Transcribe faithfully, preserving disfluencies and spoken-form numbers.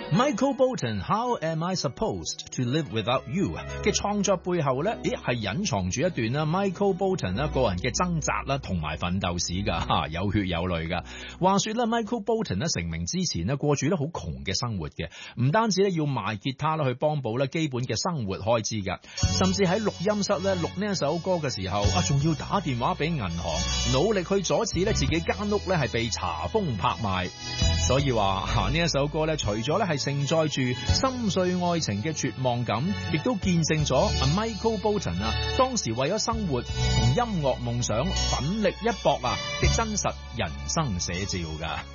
Michael Bolton，How am I supposed to live without you 嘅創作背後咧，咦係隱藏住一段啦 Michael Bolton 啦個人嘅掙扎啦同埋奮鬥史噶吓，有血有淚噶。話說咧 Michael Bolton 咧成名之前咧過住咧好窮嘅生活嘅，唔單止咧要賣吉他啦去幫補咧基本嘅生活開支噶，甚至喺錄音室咧錄呢一首歌嘅時候啊，仲要打電話俾銀行，努力去阻止咧自己間屋咧係被查封拍賣。所以話吓呢一首歌咧，除咗咧係承載住心碎愛情嘅絕望感，亦都見證咗 Michael Bolton 啊當時為咗生活同音樂夢想奮力一搏啊嘅真實人生寫照噶。